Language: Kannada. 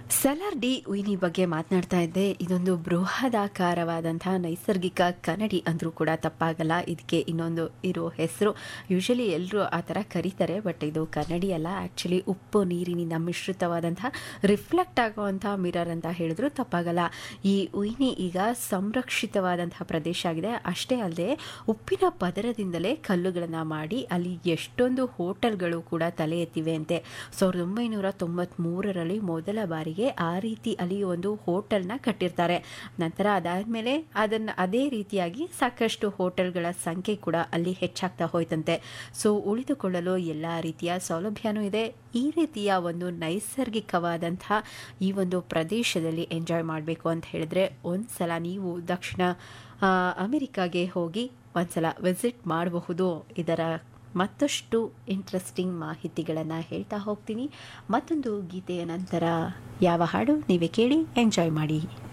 ಸಲಾರ್ ಡಿ ಉಯ್ನಿ ಬಗ್ಗೆ ಮಾತನಾಡ್ತಾ ಇದ್ದೆ. ಇದೊಂದು ಬೃಹದಾಕಾರವಾದಂತಹ ನೈಸರ್ಗಿಕ ಕನ್ನಡಿ ಅಂದರೂ ಕೂಡ ತಪ್ಪಾಗಲ್ಲ. ಇದಕ್ಕೆ ಇನ್ನೊಂದು ಇರೋ ಹೆಸರು ಯೂಶಲಿ ಎಲ್ಲರೂ ಆ ಥರ ಕರೀತಾರೆ, ಬಟ್ ಇದು ಕನ್ನಡಿ ಅಲ್ಲ. ಆ್ಯಕ್ಚುಲಿ ಉಪ್ಪು ನೀರಿನಿಂದ ಮಿಶ್ರಿತವಾದಂತಹ ರಿಫ್ಲೆಕ್ಟ್ ಆಗುವಂತಹ ಮಿರರ್ ಅಂತ ಹೇಳಿದ್ರು ತಪ್ಪಾಗಲ್ಲ. ಈ ಉಯ್ನಿ ಈಗ ಸಂರಕ್ಷಿತವಾದಂತಹ ಪ್ರದೇಶ ಆಗಿದೆ. ಅಷ್ಟೇ ಅಲ್ಲದೆ ಉಪ್ಪಿನ ಪದರದಿಂದಲೇ ಕಲ್ಲುಗಳನ್ನು ಮಾಡಿ ಅಲ್ಲಿ ಎಷ್ಟೊಂದು ಹೋಟೆಲ್ಗಳು ಕೂಡ ತಲೆ ಎತ್ತಿವೆ ಅಂತೆ. 1993ರಲ್ಲಿ ಮೊದಲ ಬಾರಿಗೆ ಆ ರೀತಿ ಅಲ್ಲಿ ಒಂದು ಹೋಟೆಲ್ನ ಕಟ್ಟಿರ್ತಾರೆ. ನಂತರ ಅದಾದಮೇಲೆ ಅದೇ ರೀತಿಯಾಗಿ ಸಾಕಷ್ಟು ಹೋಟೆಲ್ಗಳ ಸಂಖ್ಯೆ ಕೂಡ ಅಲ್ಲಿ ಹೆಚ್ಚಾಗ್ತಾ ಹೋಯ್ತಂತೆ. ಸೊ ಉಳಿದುಕೊಳ್ಳಲು ಎಲ್ಲ ರೀತಿಯ ಸೌಲಭ್ಯನೂ ಇದೆ. ಈ ರೀತಿಯ ಒಂದು ನೈಸರ್ಗಿಕವಾದಂತಹ ಈ ಒಂದು ಪ್ರದೇಶದಲ್ಲಿ ಎಂಜಾಯ್ ಮಾಡಬೇಕು ಅಂತ ಹೇಳಿದ್ರೆ ಒಂದ್ಸಲ ನೀವು ದಕ್ಷಿಣ ಅಮೆರಿಕಾಗೆ ಹೋಗಿ ಒಂದ್ಸಲ ವಿಸಿಟ್ ಮಾಡಬಹುದು. ಇದರ ಮತ್ತಷ್ಟು ಇಂಟ್ರೆಸ್ಟಿಂಗ್ ಮಾಹಿತಿಗಳನ್ನು ಹೇಳ್ತಾ ಹೋಗ್ತೀನಿ. ಮತ್ತೊಂದು ಗೀತೆಯ ನಂತರ ಯಾವ ಹಾಡು ನೀವೇ ಕೇಳಿ ಎಂಜಾಯ್ ಮಾಡಿ.